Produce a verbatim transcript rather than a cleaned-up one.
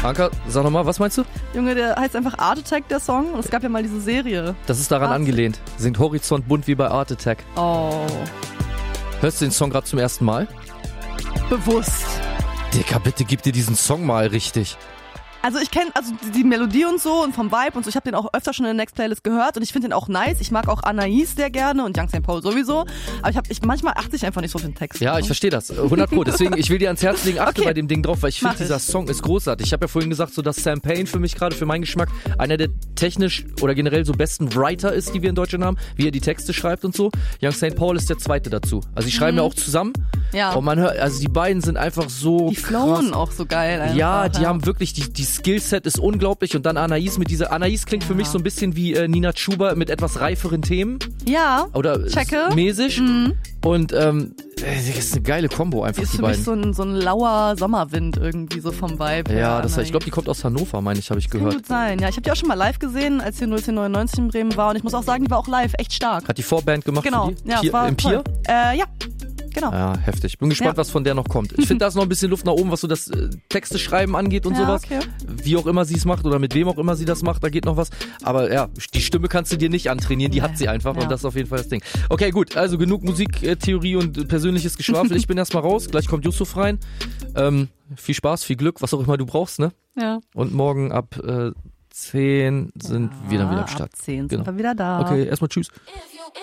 Anka, sag nochmal, was meinst du? Junge, der heißt einfach Art Attack, der Song. Und es gab ja mal diese Serie. Das ist daran Art- angelehnt. Singt Horizont bunt wie bei Art Attack. Oh. Hörst du den Song gerade zum ersten Mal? Bewusst. Digga, bitte gib dir diesen Song mal richtig. Also ich kenne also die, die Melodie und so und vom Vibe und so. Ich habe den auch öfter schon in der Next Playlist gehört und ich finde den auch nice. Ich mag auch Anais sehr gerne und Young Saint Paul sowieso. Aber ich habe, ich manchmal achte ich einfach nicht so auf den Text. Ja, ich verstehe das. hundert Pro. Deswegen, ich will dir ans Herz legen, achte Okay. bei dem Ding drauf, weil ich finde, Mach ich. dieser Song ist großartig. Ich habe ja vorhin gesagt, so dass Sam Payne für mich gerade, für meinen Geschmack, einer der technisch oder generell so besten Writer ist, die wir in Deutschland haben, wie er die Texte schreibt und so. Young Saint Paul ist der zweite dazu. Also die schreiben ja auch zusammen. Ja. Und man hört, also die beiden sind einfach so Die krass. flowen auch so geil einfach. Ja, die haben wirklich, die, die Skillset ist unglaublich und dann Anais mit dieser, Anais klingt für mich so ein bisschen wie äh, Nina Chuba mit etwas reiferen Themen. Ja, Oder checke. mäßig. Mhm. Und ähm, das ist eine geile Kombo einfach, Die ist die für beiden. mich so ein, so ein lauer Sommerwind irgendwie so vom Vibe. Ja, her, das, ich Anais. glaube, die kommt aus Hannover, meine ich, habe ich Kann gehört. gut sein. Ja, ich habe die auch schon mal live gesehen, als sie null zehn neunundneunzig in Bremen war und ich muss auch sagen, die war auch live echt stark. Hat die Vorband gemacht Genau. für die? Ja, Pier, es war Im Pier? toll. Äh, ja, genau. Ja, heftig. Bin gespannt, Ja. was von der noch kommt. Ich finde, da ist noch ein bisschen Luft nach oben, was so das äh, Texte schreiben angeht und Ja, sowas. okay. Wie auch immer sie es macht oder mit wem auch immer sie das macht, da geht noch was. Aber ja, die Stimme kannst du dir nicht antrainieren, die Nee. hat sie einfach Ja. und das ist auf jeden Fall das Ding. Okay, gut, also genug Musiktheorie und äh, persönliches Geschwafel. Ich bin erstmal raus, gleich kommt Yusuf rein. Ähm, viel Spaß, viel Glück, was auch immer du brauchst, ne? Ja. Und morgen ab äh, zehn sind wir dann wieder am Ab Start. zehn Genau. sind wir wieder da. Okay, erstmal tschüss.